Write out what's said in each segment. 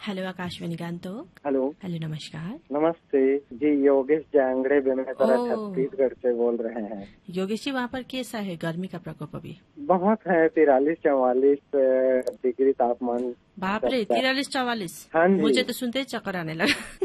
Hello Akashvani गांतोक। Hello. Hello, नमस्कार। नमस्ते जी, योगेश जांगड़े बेमेतरा छत्तीसगढ़ से बोल रहे हैं। योगेश जी, वहाँ पर कैसा है गर्मी का प्रकोप अभी? बहुत है, 43-44 डिग्री तापमान। बाप रे, 43-44। हाँ जी। मुझे तो सुनते ही चक्कर आने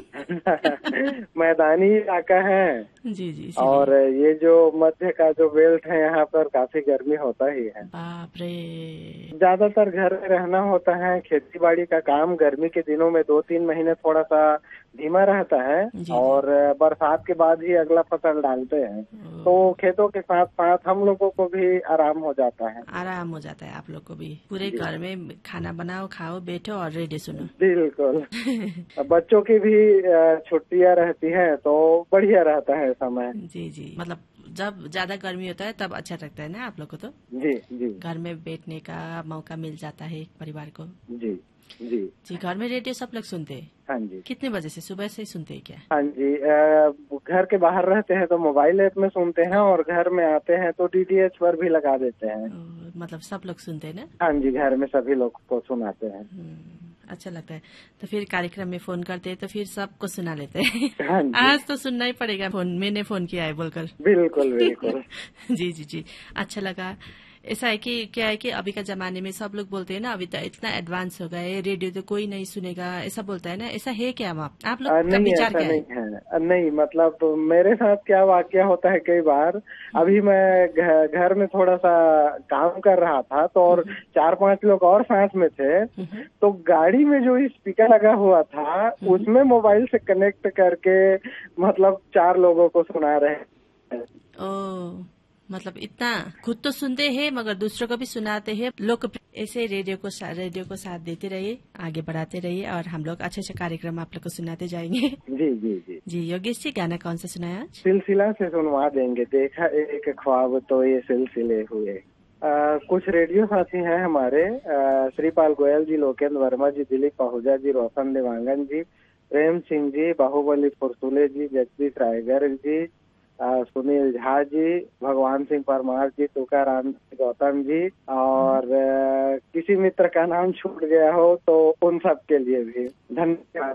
लगा। मैदानी इलाका है जी जी, और ये जो मध्य का जो बेल्ट है यहाँ पर काफी गर्मी होता ही है। बाप रे। ज्यादातर घर में रहना होता है। खेती बाड़ी का काम गर्मी के दिनों में 2-3 महीने थोड़ा सा धीमा रहता है और बरसात के बाद ही अगला फसल डालते हैं, तो खेतों के साथ साथ हम लोगों को भी आराम हो जाता है। आराम हो जाता है आप लोग को भी। पूरे घर में खाना बनाओ, खाओ, बैठो और रेडियो सुनो। बिल्कुल। बच्चों की भी छुट्टियां रहती हैं तो बढ़िया रहता है समय। जी जी, मतलब जब ज्यादा गर्मी होता है तब अच्छा लगता है ना आप लोग को? तो जी जी, घर में बैठने का मौका मिल जाता है परिवार को। जी जी जी। घर में रेडियो सब लोग सुनते हैं? हाँ जी। कितने बजे से? सुबह से ही सुनते हैं क्या? हाँ जी, घर के बाहर रहते हैं तो मोबाइल ऐप में सुनते हैं और घर में आते हैं तो डीटीएच पर भी लगा देते हैं। मतलब सब लोग सुनते हैं ना? हाँ जी, घर में सभी लोग को सुनाते हैं। अच्छा लगता है। तो फिर कार्यक्रम में फोन करते हैं तो फिर सबको सुना लेते हैं। हाँ जी। आज तो सुनना ही पड़ेगा, फोन मैंने फोन किया है बोलकर। बिल्कुल बिल्कुल। जी जी जी, अच्छा लगा। ऐसा है कि क्या है कि अभी का जमाने में सब लोग बोलते हैं ना, अभी तो इतना एडवांस हो गए, रेडियो तो कोई नहीं सुनेगा, ऐसा बोलता है ना। ऐसा है क्या आप लोग का विचार क्या है? नहीं है, नहीं मतलब मेरे साथ क्या वाकया होता है कई बार। अभी मैं घर में थोड़ा सा काम कर रहा था तो और 4-5 लोग और साथ में थे, तो गाड़ी में जो स्पीकर लगा हुआ था उसमें मोबाइल से कनेक्ट करके मतलब 4 लोगों को सुना रहे हैं। ओ, मतलब इतना खुद तो सुनते हैं मगर दूसरों को भी सुनाते हैं। लोग ऐसे रेडियो को साथ देते रहिए, आगे बढ़ाते रहिए और हम लोग अच्छे अच्छे कार्यक्रम आप लोग को सुनाते जाएंगे। जी जी जी जी। योगेश जी, गाना कौन सा सुनाया आज? सिलसिला से सुनवा देंगे, देखा एक ख्वाब तो ये सिलसिले हुए। कुछ रेडियो साथी हैं हमारे, श्रीपाल गोयल जी, लोकेंद्र वर्मा जी, दिलीप आहूजा जी, रोशन देवांगन जी, प्रेम सिंह जी, बाहुबली फुरसुले जी, जगदीश रायगर जी, सुनील झा जी, भगवान सिंह परमार जी, तुकाराम गौतम जी और किसी मित्र का नाम छूट गया हो तो उन सब के लिए भी धन्यवाद।